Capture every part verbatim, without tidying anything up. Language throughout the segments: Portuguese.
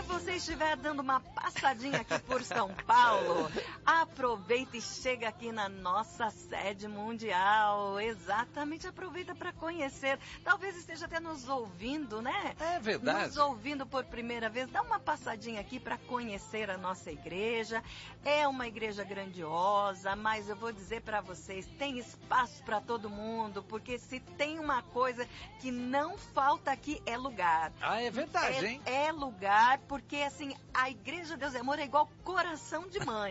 você estiver dando uma passadinha aqui por São Paulo, aproveita e chega aqui na nossa sede mundial. Exatamente, aproveita para conhecer. Talvez esteja até nos ouvindo, né? É verdade. Nos ouvindo por primeira vez. Dá uma passadinha aqui para conhecer a nossa igreja. É uma igreja grandiosa, mas eu vou dizer para vocês, tem espaço para todo mundo, porque se tem uma coisa que não falta aqui é lugar. Ah, é verdade, é, hein? É lugar, porque assim, a Igreja Deus é Amor é igual coração de mãe.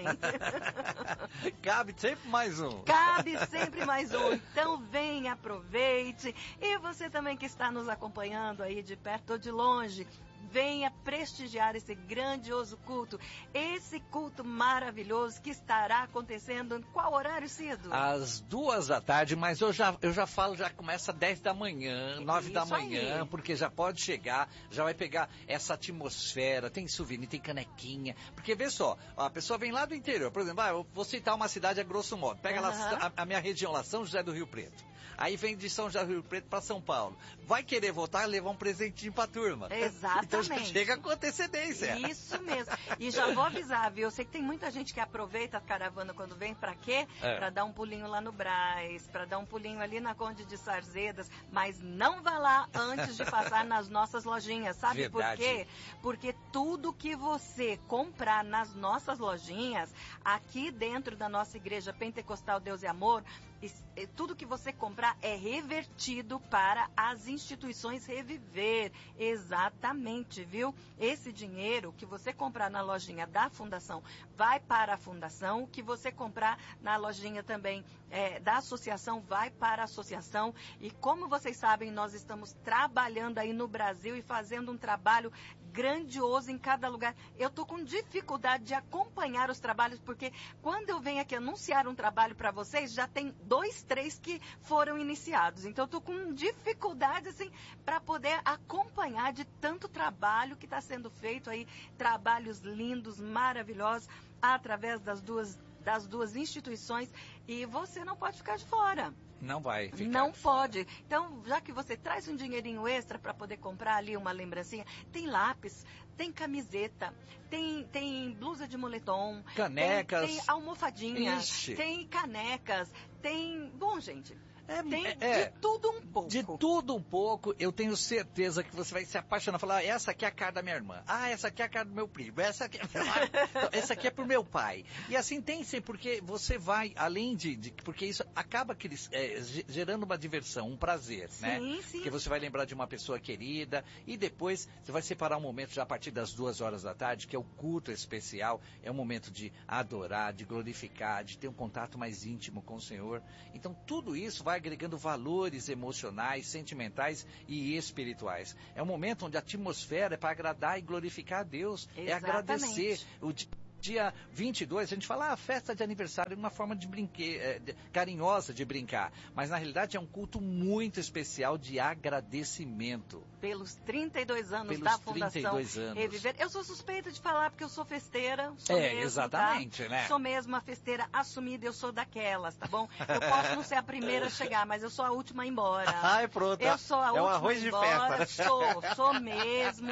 Cabe sempre mais um. Cabe sempre mais um. Então vem, aproveite. E você também que está nos acompanhando aí de perto ou de longe, venha prestigiar esse grandioso culto, esse culto maravilhoso que estará acontecendo em qual horário, Cido? Às duas da tarde, mas eu já, eu já falo, já começa dez da manhã, nove da manhã, aí. Porque já pode chegar, já vai pegar essa atmosfera, tem souvenir, tem canequinha, porque vê só, a pessoa vem lá do interior, por exemplo, ah, eu vou citar uma cidade a grosso modo, pega uhum. lá a, a minha região lá, São José do Rio Preto, aí vem de São José do Rio Preto para São Paulo, vai querer voltar e levar um presentinho pra turma. Exatamente. Então já chega com antecedência. Isso mesmo. E já vou avisar, viu? Eu sei que tem muita gente que aproveita a caravana quando vem, pra quê? É. Pra dar um pulinho lá no Brás, pra dar um pulinho ali na Conde de Sarzedas, mas não vá lá antes de passar nas nossas lojinhas, sabe Verdade. por quê? Porque tudo que você comprar nas nossas lojinhas, aqui dentro da nossa igreja Pentecostal Deus e Amor, tudo que você comprar é revertido para as instituições Reviver. Exatamente, viu? Esse dinheiro que você comprar na lojinha da fundação vai para a fundação, o que você comprar na lojinha também é, da associação vai para a associação. E como vocês sabem, nós estamos trabalhando aí no Brasil e fazendo um trabalho grandioso em cada lugar. Eu tô com dificuldade de acompanhar os trabalhos, porque quando eu venho aqui anunciar um trabalho para vocês, já tem dois, três que foram iniciados. Então eu tô com dificuldade, assim, para poder acompanhar de tanto trabalho que está sendo feito aí, trabalhos lindos, maravilhosos, através das duas, das duas instituições, e você não pode ficar de fora. Não vai ficar. Não pode. Então, já que você traz um dinheirinho extra para poder comprar ali uma lembrancinha, tem lápis, tem camiseta, tem, tem blusa de moletom, canecas, tem, tem almofadinha, Ixi. tem canecas, tem... Bom, gente... É, tem é, de tudo um pouco. De tudo um pouco, eu tenho certeza que você vai se apaixonar. Falar, ah, essa aqui é a cara da minha irmã. Ah, essa aqui é a cara do meu primo. Essa aqui, essa aqui é pro meu pai. E assim tem sempre, porque você vai, além de... de porque isso acaba aqueles, é, gerando uma diversão, um prazer, sim, né? Sim, Porque você vai lembrar de uma pessoa querida. E depois você vai separar um momento já a partir das duas horas da tarde, que é o culto especial. É um momento de adorar, de glorificar, de ter um contato mais íntimo com o Senhor. Então tudo isso vai agregando valores emocionais, sentimentais e espirituais. É um momento onde a atmosfera é para agradar e glorificar a Deus. Exatamente. É agradecer. O dia vinte e dois, a gente fala, ah, festa de aniversário, uma forma de brinque... carinhosa de brincar. Mas na realidade é um culto muito especial de agradecimento. Pelos trinta e dois anos Pelos da Fundação trinta e dois anos. Reviver. Eu sou suspeita de falar porque eu sou festeira. Sou é, mesmo, exatamente, tá? né? Sou mesmo uma festeira assumida, eu sou daquelas, tá bom? Eu posso não ser a primeira a chegar, mas eu sou a última a ir embora. Ai, pronto. Eu sou a é última um arroz a ir de embora. festa. Sou, sou mesmo.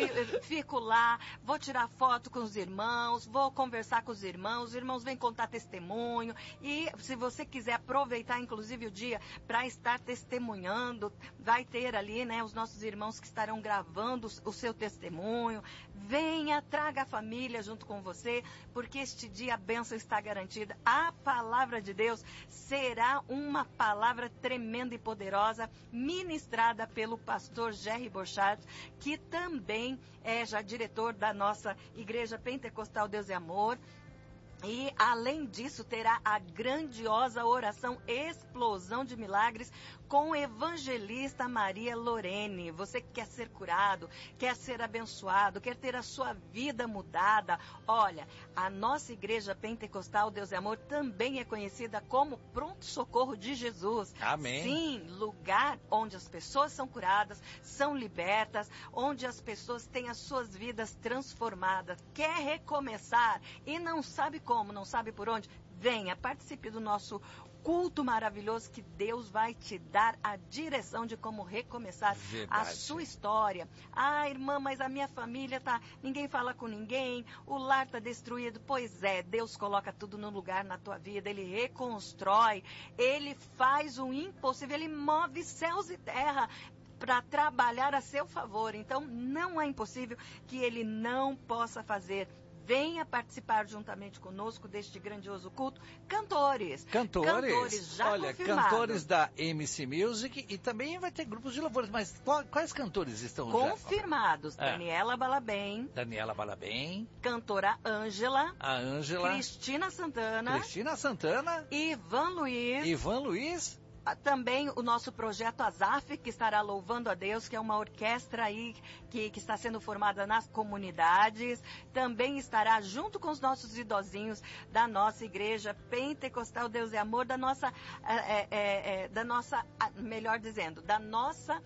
E fico lá, vou tirar foto com os irmãos, vou conversar com os irmãos, os irmãos vêm contar testemunho, e se você quiser aproveitar inclusive o dia para estar testemunhando, vai ter ali, né, os nossos irmãos que estarão gravando o seu testemunho. Venha, traga a família junto com você, porque este dia a bênção está garantida. A palavra de Deus será uma palavra tremenda e poderosa, ministrada pelo pastor Jerry Borchardt, que também é já diretor da nossa Igreja Pentecostal Deus e Amor. E, além disso, terá a grandiosa oração Explosão de Milagres com evangelista Maria Lorene. Você que quer ser curado, quer ser abençoado, quer ter a sua vida mudada. Olha, a nossa Igreja Pentecostal Deus e Amor também é conhecida como Pronto Socorro de Jesus. Amém. Sim, lugar onde as pessoas são curadas, são libertas, onde as pessoas têm as suas vidas transformadas. Quer recomeçar e não sabe como, não sabe por onde? Venha, participe do nosso culto maravilhoso que Deus vai te dar a direção de como recomeçar Verdade. a sua história. Ah, irmã, mas a minha família tá, ninguém fala com ninguém, o lar tá destruído. Pois é, Deus coloca tudo no lugar na tua vida, Ele reconstrói, Ele faz o impossível, Ele move céus e terra para trabalhar a seu favor. Então, não é impossível que Ele não possa fazer. Venha participar juntamente conosco deste grandioso culto. Cantores. Cantores? Cantores já Olha, confirmados. cantores da M C Music e também vai ter grupos de louvores. Mas qual, quais cantores estão confirmados? já? Daniela Balabem. Daniela Balabem. Cantora Ângela. A Ângela. Cristina Santana. Cristina Santana. Ivan Luiz. Ivan Luiz. Também o nosso projeto Azaf, que estará louvando a Deus, que é uma orquestra aí que, que está sendo formada nas comunidades. Também estará junto com os nossos idosinhos da nossa igreja Pentecostal Deus é Amor, da nossa, é, é, é, da nossa, melhor dizendo, da nossa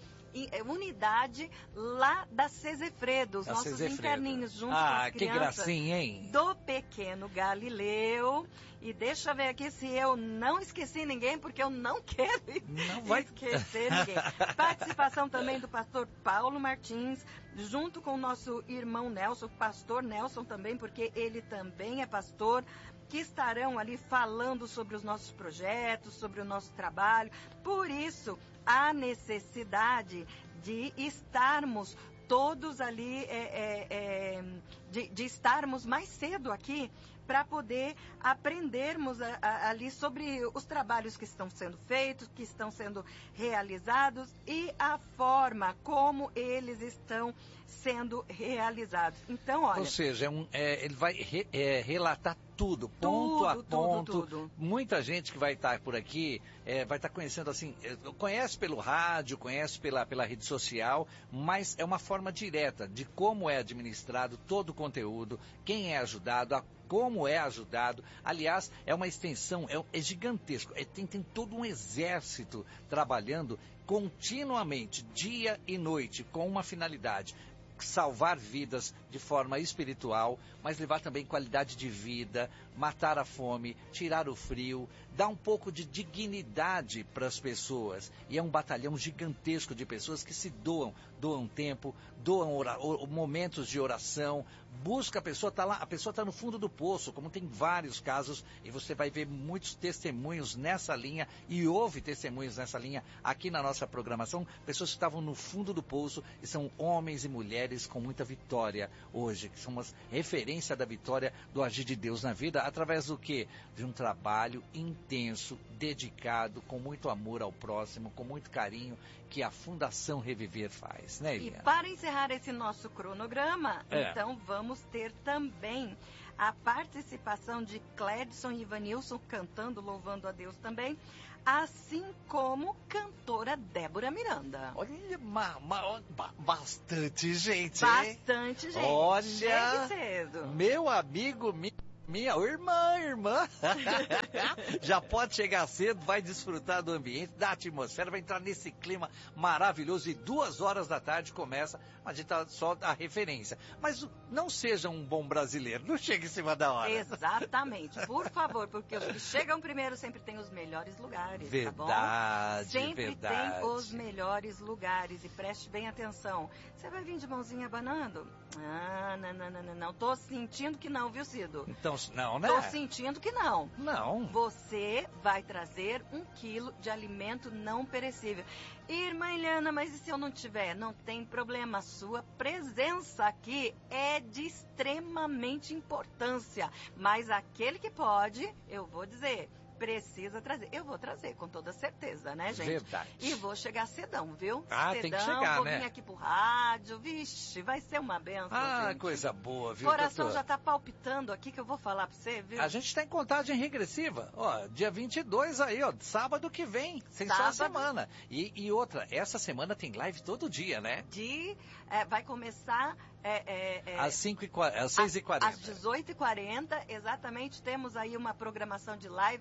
unidade lá da Cesefredo, os da nossos Cesefredo. interninhos junto ah, com as crianças. Que gracinha, hein? Do Pequeno Galileu. E deixa eu ver aqui se eu não esqueci ninguém, porque eu não quero não vai... esquecer ninguém. Participação também do pastor Paulo Martins, junto com o nosso irmão Nelson, pastor Nelson também, porque ele também é pastor, que estarão ali falando sobre os nossos projetos, sobre o nosso trabalho. Por isso, a necessidade de estarmos todos ali, é, é, é, de, de estarmos mais cedo aqui, para poder aprendermos a, a, ali sobre os trabalhos que estão sendo feitos, que estão sendo realizados e a forma como eles estão sendo realizados. Então, olha... Ou seja, é um, é, ele vai re, é, relatar tudo, ponto tudo, a ponto. Tudo, tudo. Muita gente que vai estar por aqui é, vai estar conhecendo assim, conhece pelo rádio, conhece pela, pela rede social, mas é uma forma direta de como é administrado todo o conteúdo, quem é ajudado, a como é ajudado. Aliás, é uma extensão, é, é gigantesco. É, tem, tem todo um exército trabalhando continuamente, dia e noite, com uma finalidade: salvar vidas de forma espiritual, mas levar também qualidade de vida, matar a fome, tirar o frio, dar um pouco de dignidade para as pessoas. E é um batalhão gigantesco de pessoas que se doam, doam tempo, doam ora, or, momentos de oração, busca a pessoa, tá lá, a pessoa está no fundo do poço, como tem vários casos, e você vai ver muitos testemunhos nessa linha, e houve testemunhos nessa linha aqui na nossa programação, pessoas que estavam no fundo do poço, e são homens e mulheres com muita vitória hoje, que são uma referência da vitória do agir de Deus na vida, através do quê? De um trabalho intenso, dedicado, com muito amor ao próximo, com muito carinho, que a Fundação Reviver faz, né, Eliana? E para encerrar esse nosso cronograma, é. então vamos ter também a participação de Clédson e Ivanilson cantando, louvando a Deus também, assim como cantora Débora Miranda. Olha, ma, ma, bastante gente, Bastante hein? gente. Olha, chegue cedo. Meu amigo, minha, minha irmã, irmã, já pode chegar cedo, vai desfrutar do ambiente, da atmosfera, vai entrar nesse clima maravilhoso e duas horas da tarde começa, a gente tá só a referência. Mas não seja um bom brasileiro, não chegue em cima da hora. Exatamente, por favor, porque os que chegam primeiro sempre têm os melhores lugares, verdade, tá bom? Sempre verdade. tem os melhores lugares e preste bem atenção. Você vai vir de mãozinha abanando? Ah, não, não, não, não, não. Tô sentindo que não, viu, Cido? Então, não, né? Tô sentindo que não. Não. Você vai trazer um quilo de alimento não perecível. Irmã Eliana, mas e se eu não tiver? Não tem problema. A sua presença aqui é de extremamente importância. Mas aquele que pode, eu vou dizer, precisa trazer. Eu vou trazer, com toda certeza, né, gente? Verdade. E vou chegar cedão, viu? Ah, cedão, tem que chegar, vou né? vir aqui pro rádio. Vixe, vai ser uma benção, Ah, gente. coisa boa, viu, O coração doutor? já tá palpitando aqui, que eu vou falar pra você, viu? A gente está em contagem regressiva. Ó, dia vinte e dois aí, ó, sábado que vem, sem só a Sábado. semana. E, e outra, essa semana tem live todo dia, né? De, é, vai começar... É, é, é, às, cinco e quarenta, às seis e quarenta. Às dezoito e quarenta, exatamente, temos aí uma programação de live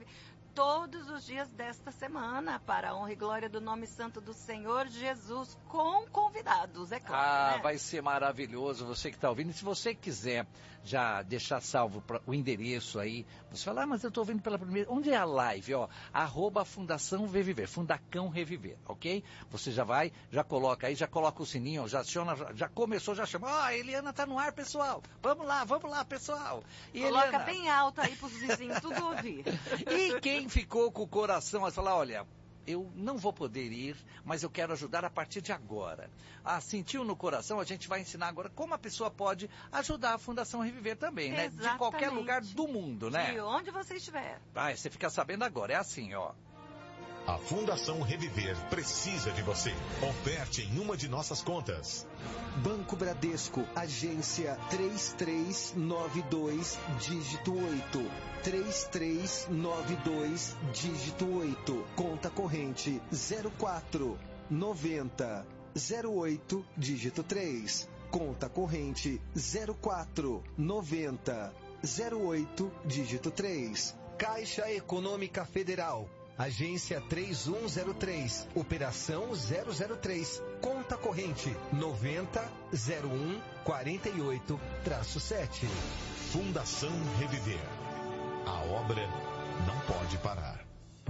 todos os dias desta semana, para a honra e glória do nome santo do Senhor Jesus, com convidados, é claro. Ah, né? Vai ser maravilhoso, você que está ouvindo. E se você quiser já deixar salvo pra, o endereço aí, você fala, ah, mas eu estou ouvindo pela primeira... Onde é a live? Ó, arroba Fundação Reviver, Fundacão Reviver, ok? Você já vai, já coloca aí, já coloca o sininho, já aciona, já, já começou, já chama. Ó, oh, a Eliana tá no ar, pessoal. Vamos lá, vamos lá, pessoal. E coloca Eliana... bem alto aí pros vizinhos tudo ouvir. E quem ficou com o coração a falar, olha, eu não vou poder ir, mas eu quero ajudar a partir de agora. Ah, sentiu no coração, a gente vai ensinar agora como a pessoa pode ajudar a Fundação Reviver também, né? Exatamente. De qualquer lugar do mundo, né? De onde você estiver. Ah, você fica sabendo agora, é assim, ó. A Fundação Reviver precisa de você. Oferte em uma de nossas contas. Banco Bradesco, agência três três nove dois, dígito oito. três três nove dois, dígito oito. Conta corrente zero quatro noventa zero oito, dígito três. Conta corrente zero quatro noventa zero oito, dígito três. Caixa Econômica Federal. Agência três um zero três, operação zero zero três, conta corrente noventa zero um quarenta e oito sete. Fundação Reviver. A obra não pode parar.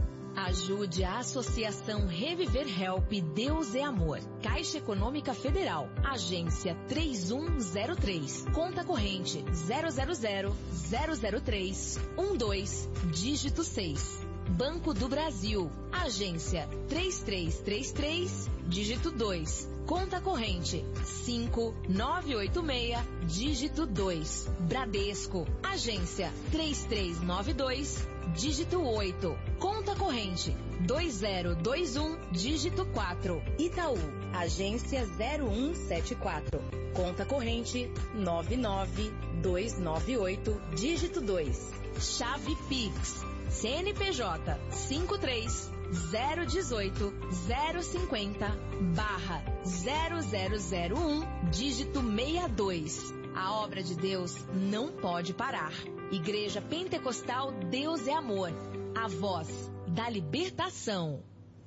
Ajude a Associação Reviver Help Deus é Amor. Caixa Econômica Federal. Agência três um zero três. Conta corrente zero zero zero zero zero três um dois, dígito seis. Banco do Brasil, agência três três três três, dígito dois, conta corrente cinco nove oito seis, dígito dois. Bradesco, agência três três nove dois, dígito oito, conta corrente dois zero dois um, dígito quatro. Itaú, agência zero um sete quatro, conta corrente nove nove dois nove oito, dígito dois. Chave Pix. C N P J cinco três zero um oito zero cinco zero barra zero zero zero um, dígito sessenta e dois. A obra de Deus não pode parar. Igreja Pentecostal Deus é Amor. A voz da libertação.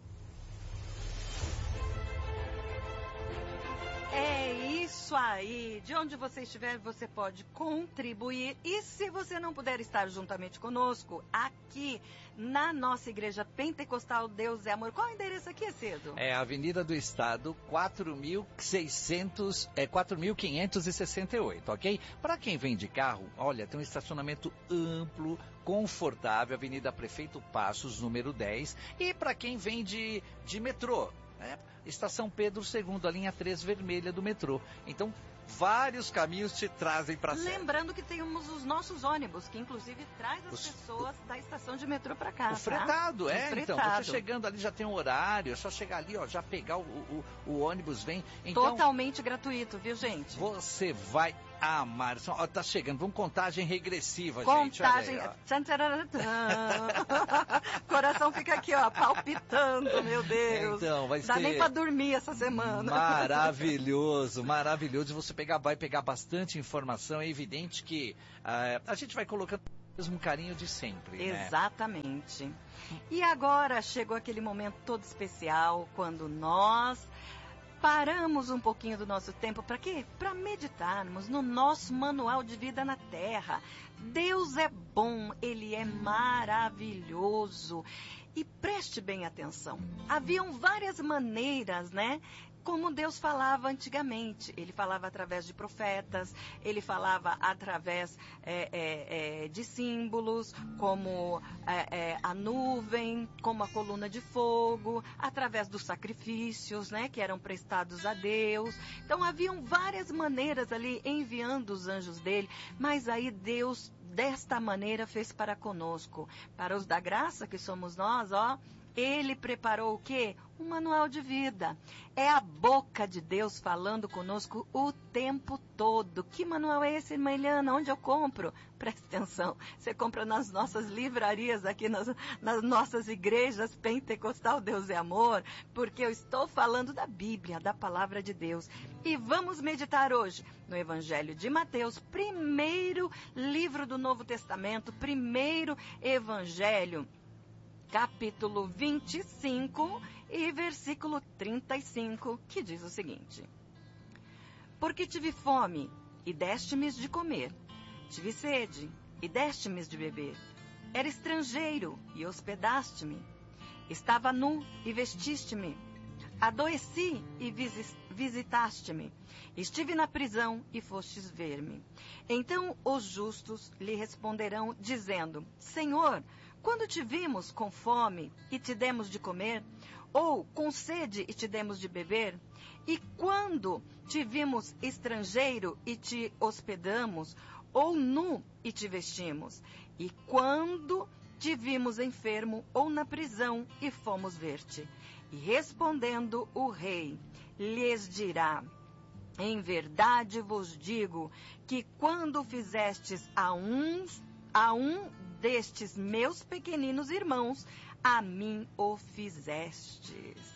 É isso aí. De onde você estiver, você pode contribuir. E se você não puder estar juntamente conosco, aqui na nossa Igreja Pentecostal Deus é Amor. Qual é o endereço aqui, Cedo? É Avenida do Estado, quatro mil seiscentos, é, quatro mil quinhentos e sessenta e oito, ok? Para quem vem de carro, olha, tem um estacionamento amplo, confortável, Avenida Prefeito Passos, número dez. E para quem vem de, de metrô, é, Estação Pedro segundo, a linha três vermelha do metrô. Então, vários caminhos te trazem para cá. Lembrando que temos os nossos ônibus, que inclusive traz as os, pessoas o, da estação de metrô para cá. O fretado, tá? é. O fretado. Então, você chegando ali já tem um horário, é só chegar ali, ó, já pegar o, o, o ônibus, vem. Então, totalmente gratuito, viu, gente? Você vai amar. Ó, tá chegando, vamos contagem regressiva, contagem, gente. Contagem. Coração fica aqui, ó, palpitando, meu Deus. Então, vai Dá ser nem pra dormir essa semana. Maravilhoso, maravilhoso. Você pegar, vai pegar bastante informação. É evidente que uh, a gente vai colocando o mesmo carinho de sempre. Exatamente. Né? E agora chegou aquele momento todo especial, quando nós paramos um pouquinho do nosso tempo. Para quê? Para meditarmos no nosso manual de vida na Terra. Deus é bom, Ele é maravilhoso. E preste bem atenção. Haviam várias maneiras, né? Como Deus falava antigamente. Ele falava através de profetas, ele falava através é, é, é, de símbolos, como é, é, a nuvem, como a coluna de fogo, através dos sacrifícios, né, que eram prestados a Deus. Então, haviam várias maneiras ali, enviando os anjos dele, mas aí Deus, desta maneira, fez para conosco. Para os da graça, que somos nós, ó, Ele preparou o quê? Um manual de vida. É a boca de Deus falando conosco o tempo todo. Que manual é esse, irmã Eliana? Onde eu compro? Preste atenção. Você compra nas nossas livrarias, aqui nas, nas nossas igrejas Pentecostal Deus é Amor, porque eu estou falando da Bíblia, da Palavra de Deus. E vamos meditar hoje no Evangelho de Mateus, primeiro livro do Novo Testamento, primeiro Evangelho capítulo vinte e cinco e versículo trinta e cinco, que diz o seguinte: Porque tive fome e deste-me de comer, tive sede e deste-me de beber, era estrangeiro e hospedaste-me, estava nu e vestiste-me, adoeci e visitaste-me, estive na prisão e fostes ver-me. Então os justos lhe responderão, dizendo: Senhor, quando te vimos com fome e te demos de comer, ou com sede e te demos de beber? E quando te vimos estrangeiro e te hospedamos, ou nu e te vestimos? E quando te vimos enfermo ou na prisão e fomos ver-te? E respondendo o rei, lhes dirá: Em verdade vos digo que quando fizestes a, uns, a um destes meus pequeninos irmãos, a mim o fizestes.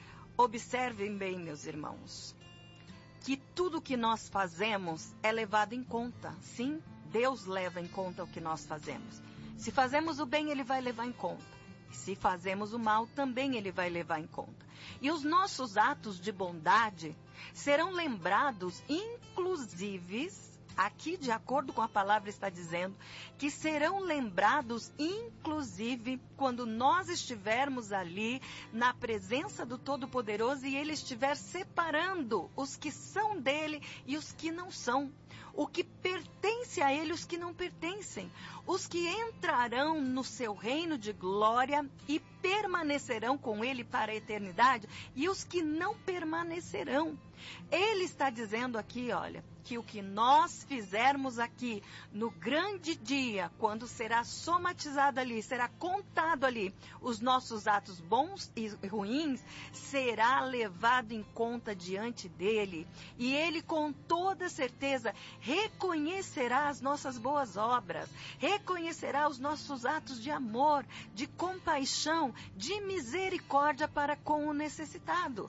Observem bem, meus irmãos, que tudo que nós fazemos é levado em conta. Sim, Deus leva em conta o que nós fazemos. Se fazemos o bem, Ele vai levar em conta. E se fazemos o mal, também Ele vai levar em conta. E os nossos atos de bondade serão lembrados, inclusive, aqui de acordo com a palavra está dizendo, que serão lembrados, inclusive, quando nós estivermos ali na presença do Todo-Poderoso e Ele estiver separando os que são dele e os que não são. O que pertence a Ele e os que não pertencem. Os que entrarão no seu reino de glória e permanecerão com Ele para a eternidade e os que não permanecerão. Ele está dizendo aqui, olha, que o que nós fizermos aqui no grande dia, quando será somatizado ali, será contado ali, os nossos atos bons e ruins, será levado em conta diante dele. E ele com toda certeza reconhecerá as nossas boas obras, reconhecerá os nossos atos de amor, de compaixão, de misericórdia para com o necessitado.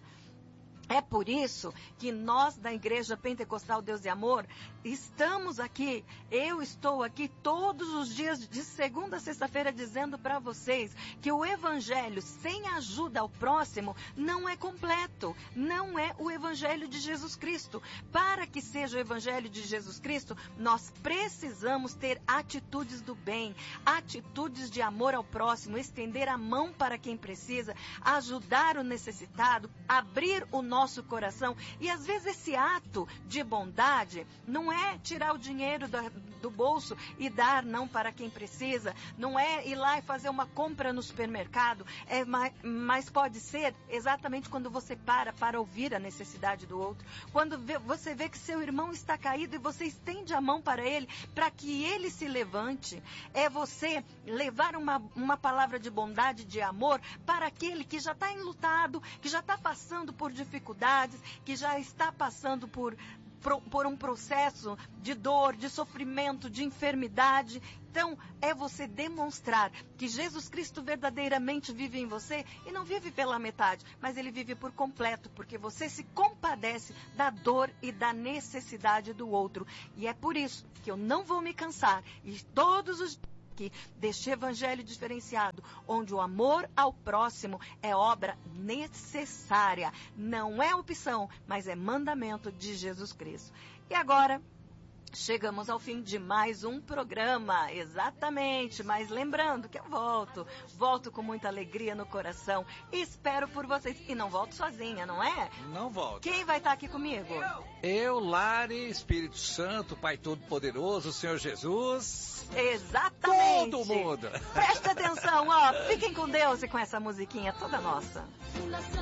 É por isso que nós da Igreja Pentecostal Deus e Amor estamos aqui, eu estou aqui todos os dias de segunda a sexta-feira dizendo para vocês que o Evangelho sem ajuda ao próximo não é completo, não é o Evangelho de Jesus Cristo. Para que seja o Evangelho de Jesus Cristo, nós precisamos ter atitudes do bem, atitudes de amor ao próximo, estender a mão para quem precisa, ajudar o necessitado, abrir o nosso coração. E às vezes esse ato de bondade não é tirar o dinheiro do, do bolso e dar não para quem precisa, não é ir lá e fazer uma compra no supermercado, é, mas, mas pode ser exatamente quando você para para ouvir a necessidade do outro, quando vê, você vê que seu irmão está caído e você estende a mão para ele, para que ele se levante. É você levar uma, uma palavra de bondade, de amor para aquele que já está enlutado, que já está passando por dificuldades, que já está passando por, por, por um processo de dor, de sofrimento, de enfermidade. Então, é você demonstrar que Jesus Cristo verdadeiramente vive em você e não vive pela metade, mas Ele vive por completo, porque você se compadece da dor e da necessidade do outro. E é por isso que eu não vou me cansar e todos os aqui deste evangelho diferenciado, onde o amor ao próximo é obra necessária, não é opção, mas é mandamento de Jesus Cristo. E agora chegamos ao fim de mais um programa, exatamente, mas lembrando que eu volto, volto com muita alegria no coração, espero por vocês, e não volto sozinha, não é? Não volto. Quem vai estar aqui comigo? Eu, Lari, Espírito Santo, Pai Todo-Poderoso, Senhor Jesus. Exatamente. Todo mundo. Presta atenção, ó, fiquem com Deus e com essa musiquinha toda nossa.